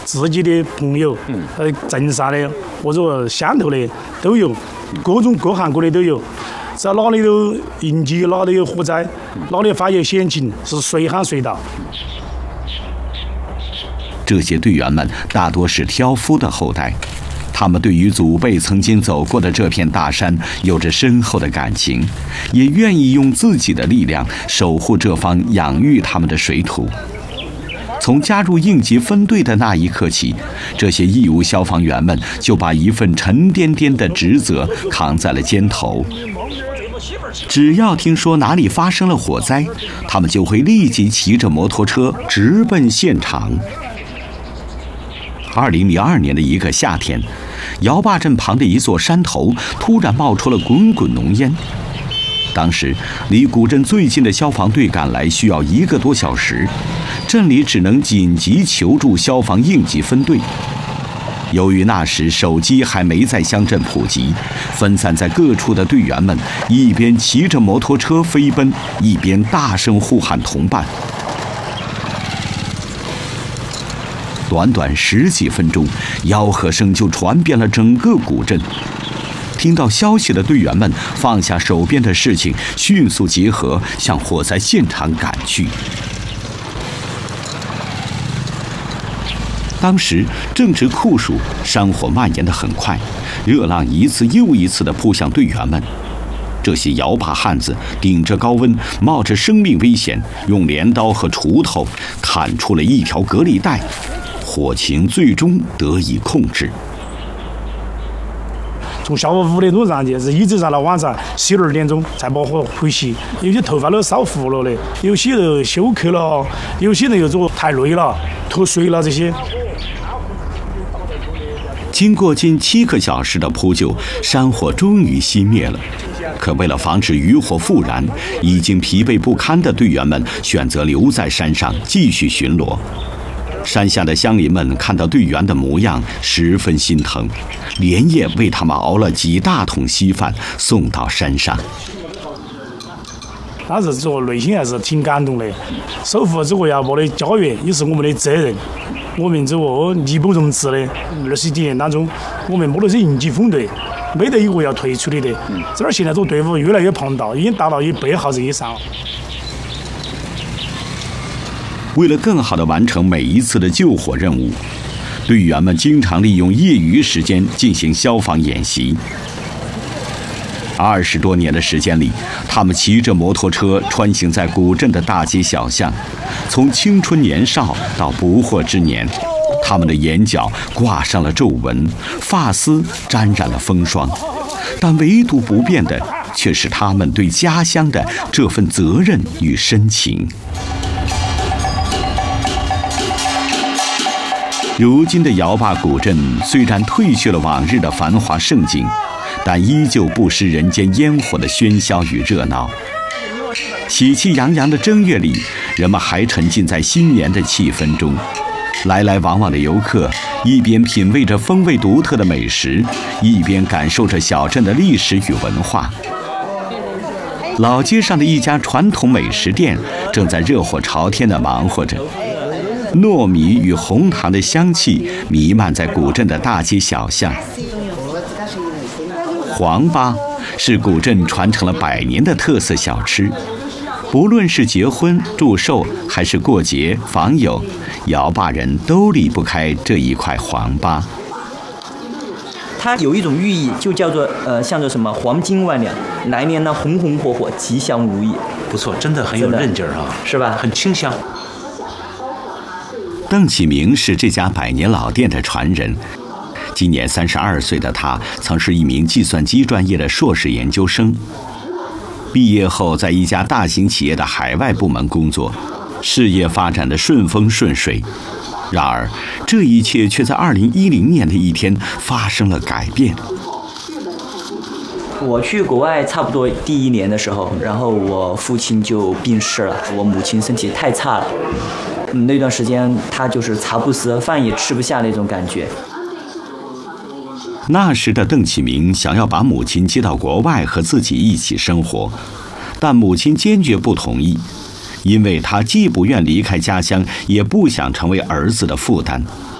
自己的朋友，镇上的或者乡头的都有，各种各行各业都有。只要哪里有应急，哪里有火灾，哪里发现险情，是随喊随到。 这些队员们大多是挑夫的后代，他们对于祖辈曾经走过的这片大山有着深厚的感情，也愿意用自己的力量守护这方养育他们的水土。从加入应急分队的那一刻起，这些义务消防员们就把一份沉甸甸的职责扛在了肩头。只要听说哪里发生了火灾，他们就会立即骑着摩托车直奔现场。2002年的一个夏天，姚坝镇旁的一座山头突然冒出了滚滚浓烟。当时离古镇最近的消防队赶来需要1个多小时，镇里只能紧急求助消防应急分队。由于那时手机还没在乡镇普及，分散在各处的队员们一边骑着摩托车飞奔，一边大声呼喊同伴。短短10几分钟，吆喝声就传遍了整个古镇。听到消息的队员们放下手边的事情，迅速集合，向火灾现场赶去。当时正值酷暑，山火蔓延得很快，热浪一次又一次地扑向队员们。这些摇把汉子顶着高温，冒着生命危险，用镰刀和锄头砍出了一条隔离带，火情最终得以控制。 从下午5点钟上去，是一直上到晚上12点钟才把火扑熄。有些头发都烧糊了的，有些人休克了，有些人又说太累了、脱水了这些。 经过近7个小时的扑救，山火终于熄灭了。可为了防止余火复燃，已经疲惫不堪的队员们选择留在山上继续巡逻。山下的乡邻们看到队员的模样，十分心疼，连夜为他们熬了几大桶稀饭送到山上。 当时这个内心还是挺感动的，守护这个姚坝的家园也是我们的责任。我们这个义不容辞的20几年当中，我们摸的是应急分队，没得一个要退出的。这儿现在这个队伍越来越庞大，已经达到100号人以上了。 为了更好地完成每一次的救火任务，队员们经常利用业余时间进行消防演习。20多年的时间里，他们骑着摩托车穿行在古镇的大街小巷，从青春年少到不惑之年，他们的眼角挂上了皱纹，发丝沾染了风霜，但唯独不变的却是他们对家乡的这份责任与深情。如今的姚坝古镇虽然褪去了往日的繁华盛景，但依旧不失人间烟火的喧嚣与热闹。喜气洋洋的正月里，人们还沉浸在新年的气氛中。来来往往的游客一边品味着风味独特的美食，一边感受着小镇的历史与文化。老街上的一家传统美食店正在热火朝天地忙活着。糯米与红糖的香气弥漫在古镇的大街小巷。黄粑是古镇传承了100年的特色小吃，不论是结婚、祝寿还是过节、访友，姚坝人都离不开这一块黄粑。 它有一种寓意，就叫做像着什么黄金万两，来年呢红红火火，吉祥如意。 不错，真的很有韧劲儿啊， 是吧？ 很清香。 邓启明是这家100年老店的传人，今年32岁的他曾是一名计算机专业的硕士研究生，毕业后在一家大型企业的海外部门工作，事业发展的顺风顺水。然而这一切却在2010年的一天发生了改变。 我去国外差不多第1年的时候，然后我父亲就病逝了，我母亲身体太差了，那段时间她就是茶不思饭也吃不下那种感觉。 那时的邓启明想要把母亲接到国外和自己一起生活，但母亲坚决不同意，因为她既不愿离开家乡，也不想成为儿子的负担。